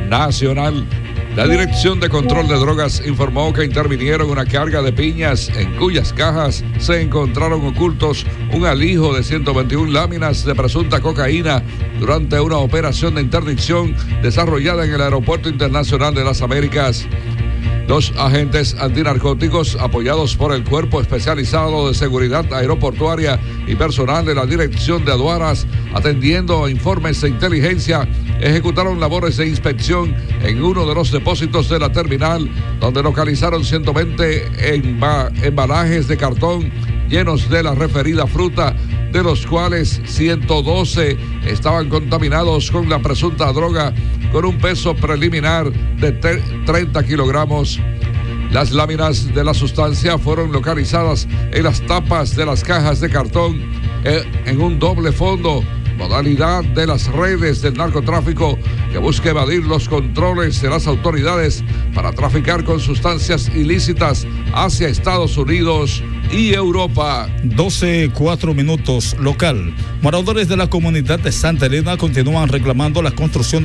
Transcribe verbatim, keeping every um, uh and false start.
nacional. La Dirección de Control de Drogas informó que intervinieron una carga de piñas en cuyas cajas se encontraron ocultos un alijo de ciento veintiuna láminas de presunta cocaína durante una operación de interdicción desarrollada en el Aeropuerto Internacional de las Américas. Los agentes antinarcóticos, apoyados por el Cuerpo Especializado de Seguridad Aeroportuaria y personal de la Dirección de Aduanas, atendiendo informes de inteligencia, ejecutaron labores de inspección en uno de los depósitos de la terminal, donde localizaron ciento veinte emba- embalajes de cartón llenos de la referida fruta, de los cuales ciento doce estaban contaminados con la presunta droga, con un peso preliminar de treinta kilogramos. Las láminas de la sustancia fueron localizadas en las tapas de las cajas de cartón en un doble fondo, modalidad de las redes del narcotráfico que busca evadir los controles de las autoridades para traficar con sustancias ilícitas hacia Estados Unidos y Europa. doce, cuatro minutos local. Moradores de la comunidad de Santa Elena continúan reclamando la construcción